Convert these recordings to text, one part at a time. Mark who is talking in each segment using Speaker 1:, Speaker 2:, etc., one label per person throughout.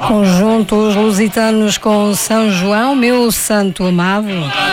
Speaker 1: Conjunto Os Lusitanos com São João, meu santo amado.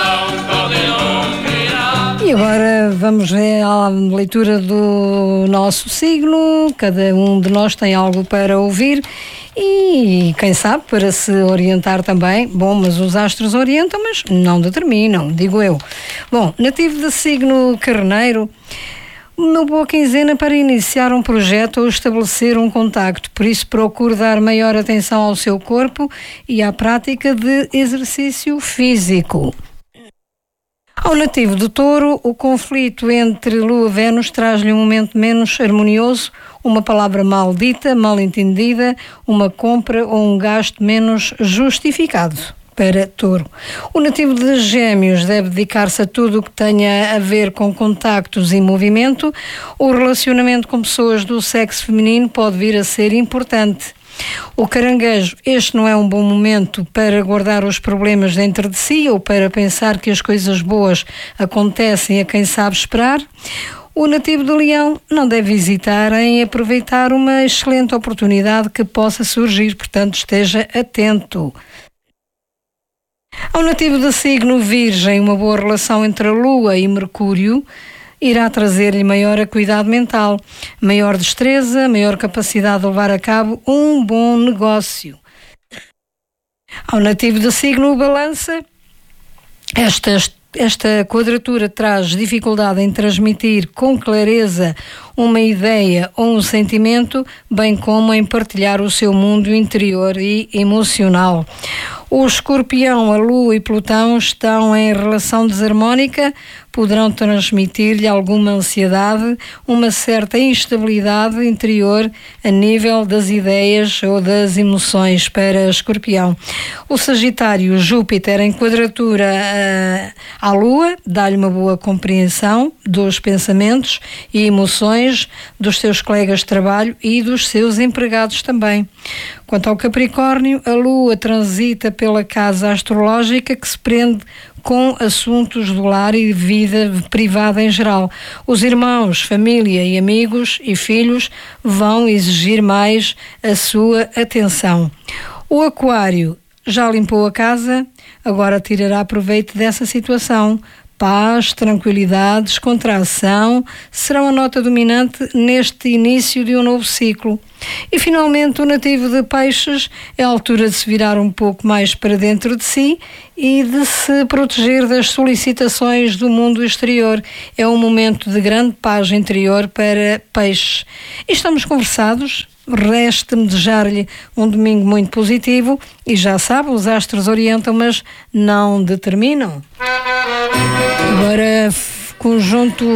Speaker 1: E agora vamos ver a leitura do nosso signo. Cada um de nós tem algo para ouvir e, quem sabe, para se orientar também. Bom, mas os astros orientam, mas não determinam, digo eu. Bom, nativo de signo Carneiro, uma boa quinzena para iniciar um projeto ou estabelecer um contacto, por isso procure dar maior atenção ao seu corpo e à prática de exercício físico. Ao nativo de Touro, o conflito entre Lua e Vênus traz-lhe um momento menos harmonioso, uma palavra mal dita, mal entendida, uma compra ou um gasto menos justificado. Para Touro. O nativo de Gêmeos deve dedicar-se a tudo o que tenha a ver com contactos e movimento. O relacionamento com pessoas do sexo feminino pode vir a ser importante. O Caranguejo, este não é um bom momento para guardar os problemas dentro de si ou para pensar que as coisas boas acontecem a quem sabe esperar. O nativo de Leão não deve hesitar em aproveitar uma excelente oportunidade que possa surgir, portanto esteja atento. Ao nativo do signo Virgem, uma boa relação entre a Lua e Mercúrio irá trazer-lhe maior acuidade mental, maior destreza, maior capacidade de levar a cabo um bom negócio. Ao nativo do signo Balança, esta quadratura traz dificuldade em transmitir com clareza uma ideia ou um sentimento, bem como em partilhar o seu mundo interior e emocional. O Escorpião, a Lua e Plutão estão em relação desarmónica, poderão transmitir-lhe alguma ansiedade, uma certa instabilidade interior a nível das ideias ou das emoções para Escorpião. O Sagitário, Júpiter em quadratura à Lua, dá-lhe uma boa compreensão dos pensamentos e emoções dos seus colegas de trabalho e dos seus empregados também. Quanto ao Capricórnio, a Lua transita pela casa astrológica que se prende com assuntos do lar e vida privada em geral. Os irmãos, família e amigos e filhos vão exigir mais a sua atenção. O Aquário já limpou a casa, agora tirará proveito dessa situação. Paz, tranquilidade, descontração serão a nota dominante neste início de um novo ciclo. E finalmente o nativo de Peixes é a altura de se virar um pouco mais para dentro de si e de se proteger das solicitações do mundo exterior. É um momento de grande paz interior para Peixes. E estamos conversados. Resta-me desejar-lhe um domingo muito positivo e já sabe, os astros orientam, mas não determinam. Agora, conjunto